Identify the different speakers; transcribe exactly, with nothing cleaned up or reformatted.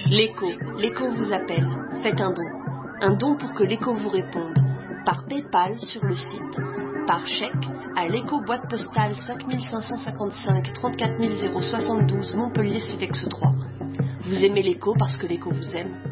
Speaker 1: L'écho, l'écho vous appelle. Faites un don. Un don pour que l'écho vous réponde. Par PayPal sur le site. Par chèque à l'écho boîte postale cinq cinq cent cinquante-cinq trente-quatre mille soixante-douze Montpellier Cevex trois. Vous aimez l'écho parce que l'écho vous aime.